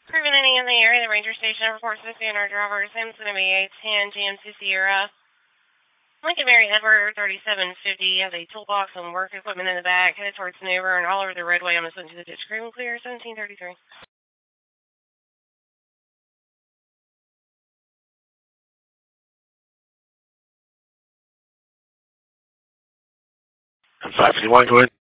Proven any in the area, the ranger station reports to standard driver Samson MA10 GMC Sierra. Lincoln Mary Edward 3750 has a toolbox and work equipment in the back, headed towards Neighbor and all over the roadway on this one to the ditch. Green clear, 1733. 551, go ahead.